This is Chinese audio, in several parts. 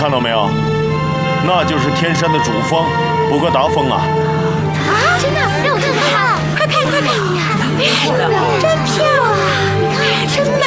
看到没有？那就是天山的主峰——博格达峰啊！ 啊，真的，让我看看，快看快看！真漂亮，真美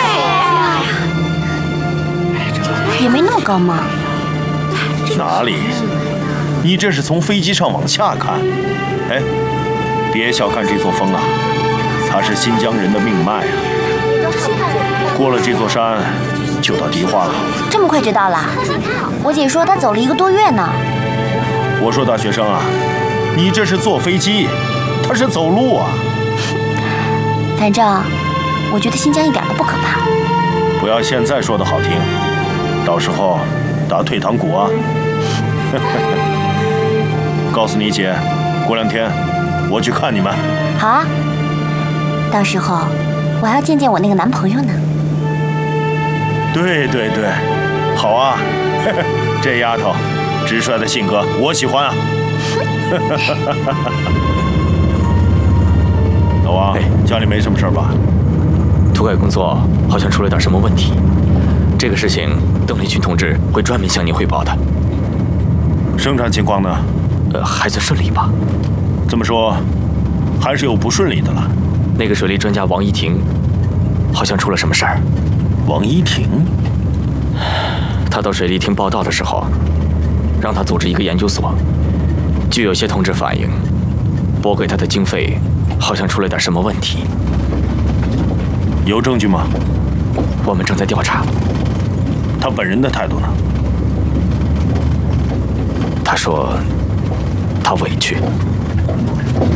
啊！ 也没那么高嘛。 哪里？你这是从飞机上往下看。哎，别小看这座峰啊，它是新疆人的命脉啊。过了这座山，就到迪化了。 这么快就到了？我姐说她走了1个多月呢。 我说大学生啊，你这是坐飞机，他是走路啊。 反正我觉得新疆一点都不可怕。 不要现在说的好听，到时候打退堂鼓啊。告诉你姐，过2天我去看你们。 好啊，到时候我还要见见我那个男朋友呢。 对对对，好啊，这丫头直率的性格我喜欢啊。老王，家里没什么事吧？ 土改工作好像出了点什么问题，这个事情邓立群同志会专门向您汇报的。 生产情况呢？ 还算顺利吧。 这么说，还是有不顺利的了。 那个水利专家王一婷，好像出了什么事儿。 王一婷， 他到水利厅报道的时候，让他组织一个研究所。据有些同志反映，拨给他的经费好像出了点什么问题。 有证据吗？ 我们正在调查。 他本人的态度呢？ 他说他委屈。